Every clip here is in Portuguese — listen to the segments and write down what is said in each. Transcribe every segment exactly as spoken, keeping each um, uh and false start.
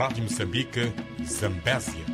Rádio Moçambique, Zambésia.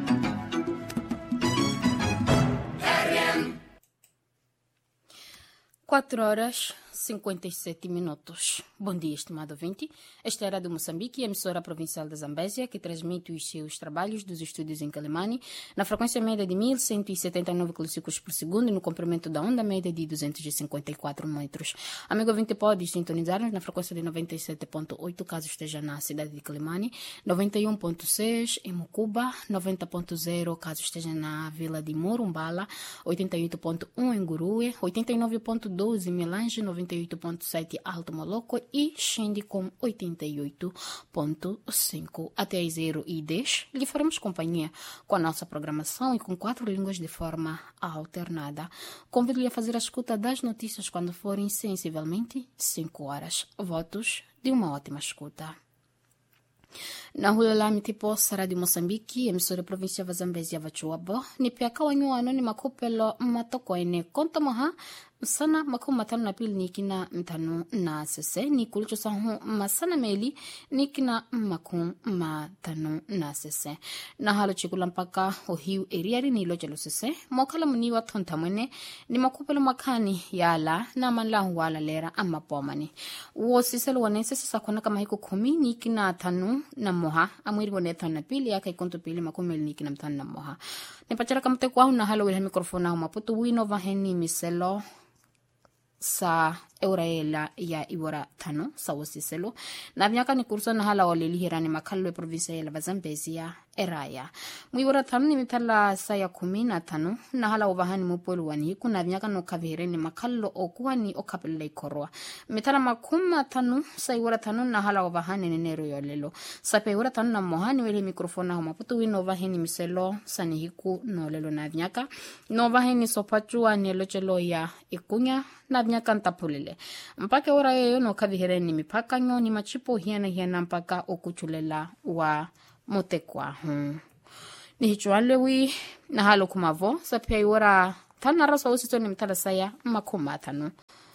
Quatro horas cinquenta e sete minutos. Bom dia, estimado ouvinte. Esta é a Rádio Moçambique, emissora provincial da Zambésia, que transmite os seus trabalhos dos estúdios em Quelimane, na frequência média de mil cento e setenta e nove quilociclos por segundo e no comprimento da onda média de duzentos e cinquenta e quatro metros. Amigo ouvinte, pode sintonizar-nos na frequência de noventa e sete ponto oito, caso esteja na cidade de Quelimane, noventa e um ponto seis em Mucuba, noventa ponto zero caso esteja na vila de Morumbala, oitenta e oito ponto um em Gurue, oitenta e nove ponto doze em Melange, noventa e oito ponto sete Alto Moloco e Xindi com oitenta e oito ponto cinco. Até às zero e dez lhe faremos companhia com a nossa programação e com quatro línguas de forma alternada. Convido-lhe a fazer a escuta das notícias quando forem sensivelmente cinco horas. Votos de uma ótima escuta. Na hulala mitipo sara de Moçambique, emissora província va Zambésia va Chuabo, ni pia kawanyu anoni makopelo matoko ene konta moha, sana mako matano na pili nikina mtano na sese, ni kulicho sahu masana meli nikina mako matano na sese. Na halo chikula mpaka ohiu eriari ni loja lo sese, mwakala muniwa tonta mwene, ni makopelo makani yala na manla huwala lera ama pomani. Uo siselu wanese sisa kona kama hiko kumi nikina tanu na moha, amwiri wane tanu na pili yaka ikonto pili makomeli nikina mtano na moha. Nipachara kamte kwa huna halo wilha mikrofona humaputu wino vaheni miselo sa euraela ya ibora tano sa wasiselo na miaka ni kurso na hala walilihira ni makalo provinsia ya Zambésia eraya mwibora tano ni mitala sa ya kumi na tano na hala wabahani mupolu wani kuna miaka no kavire ni makalo okuwani okapele ikorwa mitala makuma tano sa ibora tano na hala wabahani ni nero yolelo sa pe ibora tano na mohani wele mikrofona homa putu wino vahini miselo sa ni hiku no lelo na miaka no vahini sopachua ni lochelo ya ikunya na miaka ntapulele mpaka ora yeyo no kavihire ni mipaka nyo ni machipo hiana hiana mpaka okuchulela wa motekwa hmm. Ni hichualewi na halo kumavo sa pia iwara tana rasa usito ni mtala saya makuma tano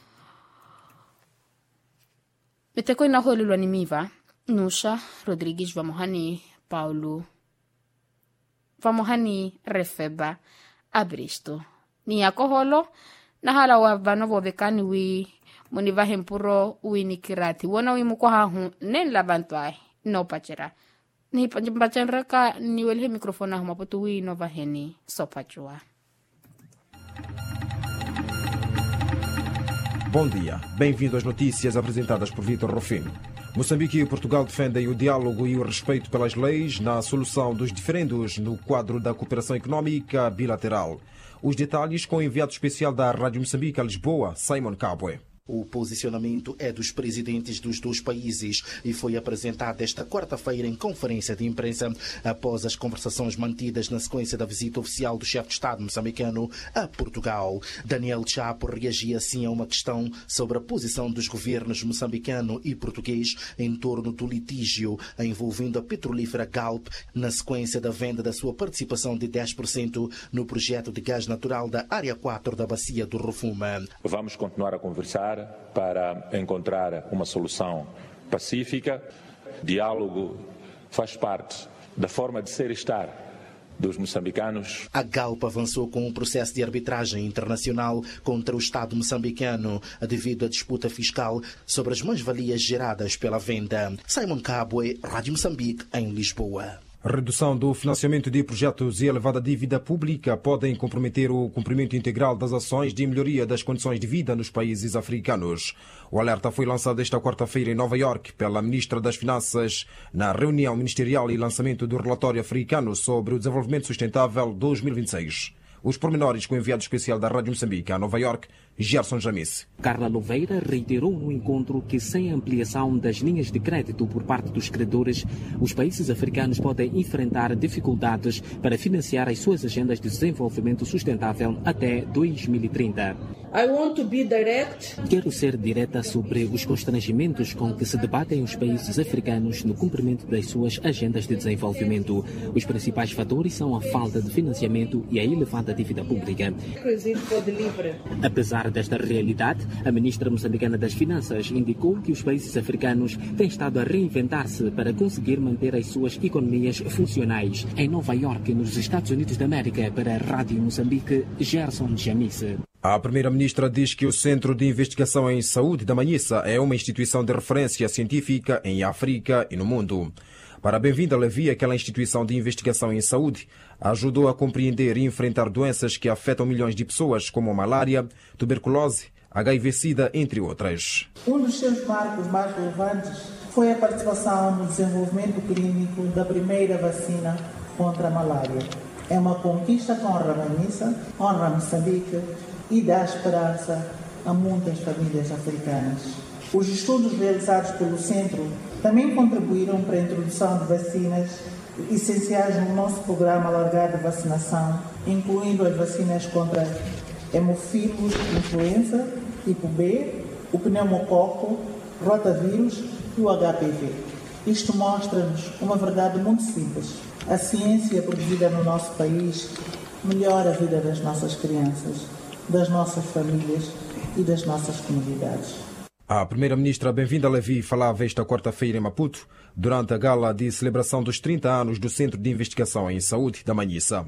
meteko ina holilwa ni miva Nusha Rodrigues Vamohani Paulo Vamohani Refeba Abristo ni yako holo na hala wa vanovo vekani wi muniva hempuro wi nikirati wona wi muko hahu nen labantwai no pachera ni pachenreka ni welhe mikrofona huma putu wi no vaheni sopachua. Bom dia, bem-vindo às notícias apresentadas por Vitor Rufino. Moçambique e Portugal defendem o diálogo e o respeito pelas leis na solução dos diferendos no quadro da cooperação económica bilateral. Os detalhes com o enviado especial da Rádio Moçambique a Lisboa, Simon Cabwe. O posicionamento é dos presidentes dos dois países e foi apresentado esta quarta-feira em conferência de imprensa após as conversações mantidas na sequência da visita oficial do chefe de Estado moçambicano a Portugal. Daniel Chapo reagia assim a uma questão sobre a posição dos governos moçambicano e português em torno do litígio envolvendo a petrolífera Galp na sequência da venda da sua participação de dez por cento no projeto de gás natural da Área quatro da Bacia do Rovuma. Vamos continuar a conversar para encontrar uma solução pacífica. Diálogo faz parte da forma de ser e estar dos moçambicanos. A Galp avançou com um processo de arbitragem internacional contra o Estado moçambicano devido à disputa fiscal sobre as mais-valias geradas pela venda. Simon Cabwe, Rádio Moçambique, em Lisboa. Redução do financiamento de projetos e elevada dívida pública podem comprometer o cumprimento integral das ações de melhoria das condições de vida nos países africanos. O alerta foi lançado esta quarta-feira em Nova Iorque pela Ministra das Finanças na reunião ministerial e lançamento do relatório africano sobre o desenvolvimento sustentável dois mil e vinte e seis. Os pormenores com o enviado especial da Rádio Moçambique a Nova Iorque, Gerson Jamice. Carla Louveira reiterou no encontro que sem a ampliação das linhas de crédito por parte dos credores, os países africanos podem enfrentar dificuldades para financiar as suas agendas de desenvolvimento sustentável até dois mil e trinta. I want to be direct. Quero ser direta sobre os constrangimentos com que se debatem os países africanos no cumprimento das suas agendas de desenvolvimento. Os principais fatores são a falta de financiamento e a elevada dívida pública. For delivery. Apesar Apesar desta realidade, a ministra moçambicana das Finanças indicou que os países africanos têm estado a reinventar-se para conseguir manter as suas economias funcionais. Em Nova Iorque, nos Estados Unidos da América, para a Rádio Moçambique, Gerson Jamice. A primeira-ministra diz que o Centro de Investigação em Saúde da Manhissa é uma instituição de referência científica em África e no mundo. Para a Bem-vinda Levi, aquela instituição de investigação em saúde ajudou a compreender e enfrentar doenças que afetam milhões de pessoas, como a malária, tuberculose, H I V-Sida, entre outras. Um dos seus marcos mais relevantes foi a participação no desenvolvimento clínico da primeira vacina contra a malária. É uma conquista que honra a Manhissa, honra Moçambique e dá esperança a muitas famílias africanas. Os estudos realizados pelo Centro também contribuíram para a introdução de vacinas essenciais no nosso programa alargado de vacinação, incluindo as vacinas contra hemofílus influenza, tipo B, o pneumococo, rotavírus e o H P V. Isto mostra-nos uma verdade muito simples. A ciência produzida no nosso país melhora a vida das nossas crianças, das nossas famílias e das nossas comunidades. A primeira-ministra Bem-vinda Levi falava esta quarta-feira em Maputo, durante a gala de celebração dos trinta anos do Centro de Investigação em Saúde da Manhissa.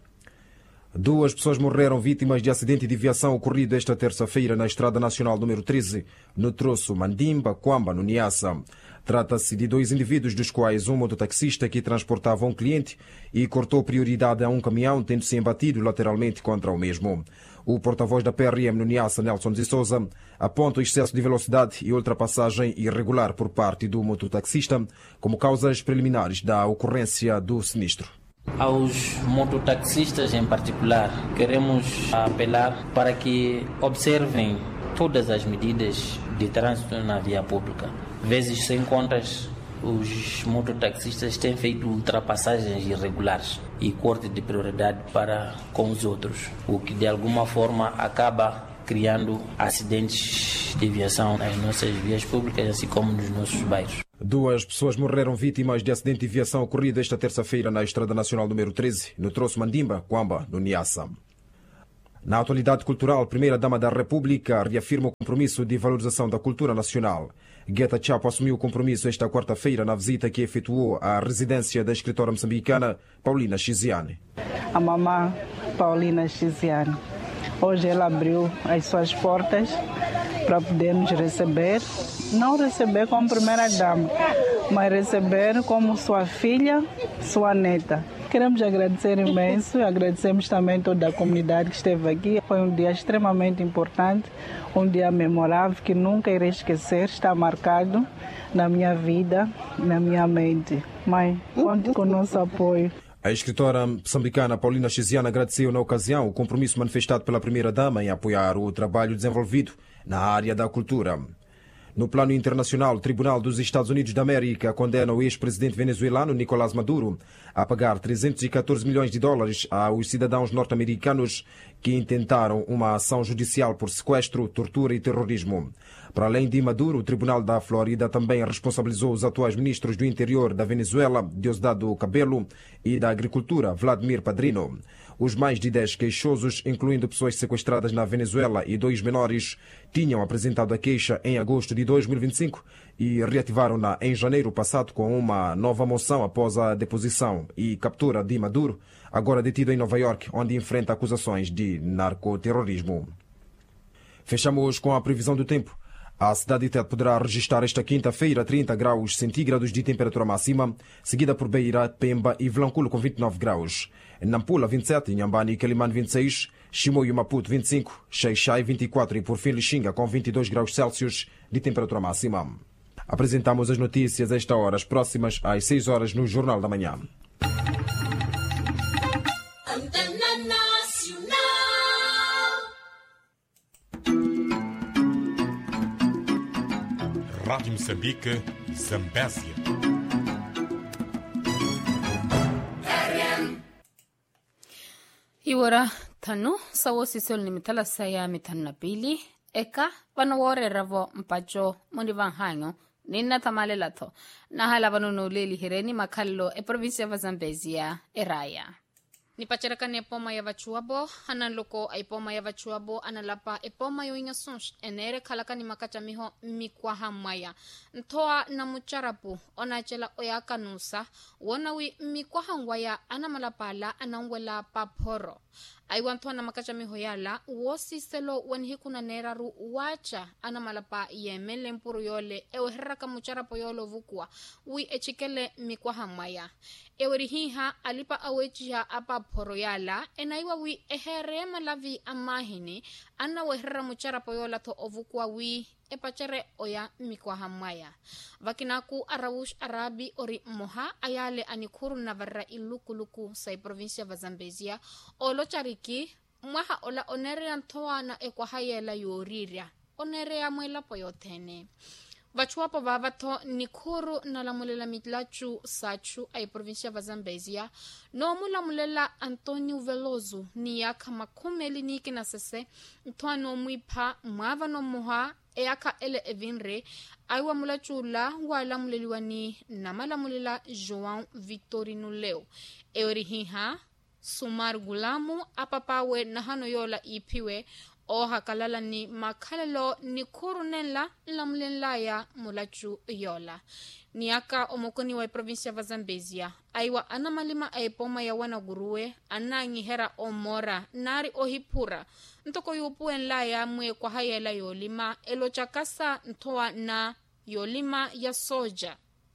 Duas pessoas morreram vítimas de acidente de viação ocorrido esta terça-feira na Estrada Nacional número treze, no troço Mandimba, Quamba, no Niassa. Trata-se de dois indivíduos, dos quais um mototaxista que transportava um cliente e cortou prioridade a um caminhão, tendo-se embatido lateralmente contra o mesmo. O porta-voz da P R M no Niassa, Nelson de Souza, aponta o excesso de velocidade e ultrapassagem irregular por parte do mototaxista como causas preliminares da ocorrência do sinistro. Aos mototaxistas em particular, queremos apelar para que observem todas as medidas de trânsito na via pública. Vezes sem contas, os mototaxistas têm feito ultrapassagens irregulares e corte de prioridade para com os outros, o que de alguma forma acaba criando acidentes de viação nas nossas vias públicas, assim como nos nossos bairros. Duas pessoas morreram vítimas de acidente de viação ocorrido esta terça-feira na Estrada Nacional número treze, no troço Mandimba, Quamba, no Niassa. Na atualidade cultural, a Primeira-Dama da República reafirma o compromisso de valorização da cultura nacional. Guetta Chapo assumiu o compromisso esta quarta-feira na visita que efetuou à residência da escritora moçambicana Paulina Chiziane. A mamã Paulina Chiziane. Hoje ela abriu as suas portas para poder nos receber, não receber como primeira-dama, mas receber como sua filha, sua neta. Queremos agradecer imenso e agradecemos também toda a comunidade que esteve aqui. Foi um dia extremamente importante, um dia memorável que nunca irei esquecer, está marcado na minha vida, na minha mente. Mãe, conte com o nosso apoio. A escritora moçambicana Paulina Chiziane agradeceu na ocasião o compromisso manifestado pela Primeira-Dama em apoiar o trabalho desenvolvido na área da cultura. No plano internacional, o Tribunal dos Estados Unidos da América condena o ex-presidente venezuelano Nicolás Maduro a pagar trezentos e catorze milhões de dólares aos cidadãos norte-americanos que intentaram uma ação judicial por sequestro, tortura e terrorismo. Para além de Maduro, o Tribunal da Flórida também responsabilizou os atuais ministros do Interior da Venezuela, Diosdado Cabello, e da Agricultura, Vladimir Padrino. Os mais de dez queixosos, incluindo pessoas sequestradas na Venezuela e dois menores, tinham apresentado a queixa em agosto de dois mil e vinte e cinco e reativaram-na em janeiro passado com uma nova moção após a deposição e captura de Maduro, agora detido em Nova Iorque, onde enfrenta acusações de narcoterrorismo. Fechamos com a previsão do tempo. A cidade de Tete poderá registrar esta quinta-feira trinta graus centígrados de temperatura máxima, seguida por Beira, Pemba e Vilanculo com vinte e nove graus. Em Nampula, vinte e sete, Inhambane e Quelimane, vinte e seis, Chimoio e Maputo, vinte e cinco, Xai-Xai, vinte e quatro e por fim Lixinga com vinte e dois graus Celsius de temperatura máxima. Apresentamos as notícias a esta hora, as próximas às seis horas no Jornal da Manhã. Rádio Moçambique, Zambésia. Iwara tanu sawo sisol ni mitala saya mitanna pili eka vanawore ravo mpacho moni van hanyo nina tamale lato na hala vanunu leli hireni makallo e provincia va Zambezia e raya Nipacherakane epoma ya vachuabo, analoko a epoma ya vachuabo, analapa epoma yo ingasons, enere kalakani makachamiho mikwaha maya. Ntoa na mucharapu, onachela oyakanusa, wonawi mikwaha ngwaya anamalapala anangwela paporo. Aiwantoa na makachamiho yala, wosi selo wanhikuna neraru wacha anamalapa yemele mpuru yole, ewe heraka mucharapo yolo vukua, wi echikele mikwaha maya. Ewerihiha alipa awechiha apa poroyala enaiwa wi ehere malavi amahini ana weherra muchara poyola to ovukwa wi epachere oya mikwaha maya. Vakinaku arawush arabi ori moha ayale anikuru na varra ilukuluku sai provincia va Zambezia olo chariki mwaha ola onere antoa na ekwahayela yoriria onere amwela poyotene. Vachuapo vavato nikuru na lamulela mitlachu sachu ay provincia va Zambezia no mulamulela Antonio Veloso ni yaka makumeli niki na sese ntoa no mwipa mwava no moha eyaka ele evinre aywa mulachula wala muleliwani na malamulela João Victorino Leo eorihiha Sumar Gulamu apapawe na hano yola ipiwe o hakalala ni makalelo ni kurunela lamlenlaya mulachu yola. Niaka omokoni wa provincia va Zambezia. Aiwa anamalima aepoma ya wana guruwe, anangi hera omora, nari ohipura. Ntoko yupu enlaya mwe kwa hayela yolima, elo chakasa ntoa na yolima ya soja.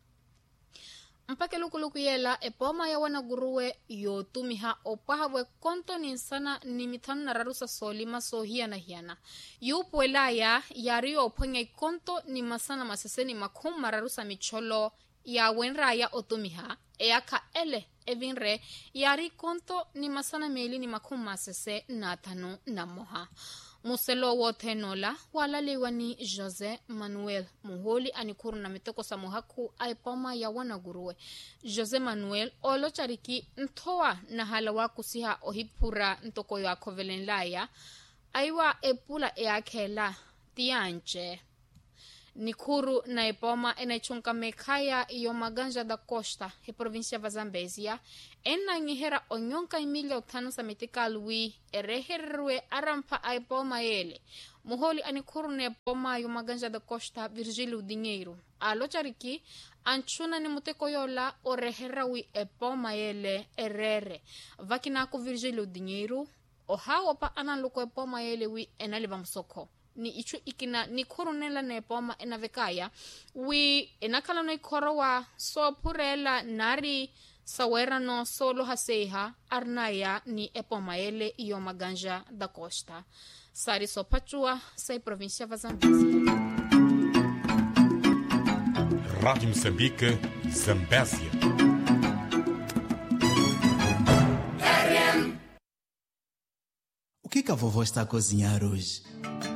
Mpake lukuluku yela epoma ya wana guruwe yotumiha opahawe konto ninsana ni mitano na rarusa solima so hiana hiana. Yupu elaya yari oponye konto ni masana maseseni makuma rarusa micholo ya wenra ya otumiha eaka ele evinre yari konto ni masana meli ni makuma masese na tano na moha. Muselo wote nola wala liwani Jose Manuel Muholi anikuru na mitoko sa muhaku aipoma ya wana guruwe. Jose Manuel olo chariki ntoa na halawa kusiha ohipura ntoko ya kovelenlaya aiwa epula eakela tianche. Nikuru na epoma enaichunka mekaya iyo maganja da Costa he provincia va Zambezia ena ngihera onyonka emilia utano sa metika lui ereherwe arampa aipoma ele. Muholi anikuru na epoma iyo maganja da Costa Virgílio Dinheiro alo chariki anchuna ni muteko yola orehera wi epoma ele erere vakinaku Virgílio Dinheiro ohawa pa analuko epoma ele wi enaliva msoko ni ichu ikina ni koronela na epoma enavekaya wi enakala no ikorowa so purela nari sawera no solo haseha arnaya ni epoma ele iyo maganja da Costa. Sari Sopachua, sai provincia va Zambezia. Rádio Moçambique, Zambésia. O que que a vovó está a cozinhar hoje?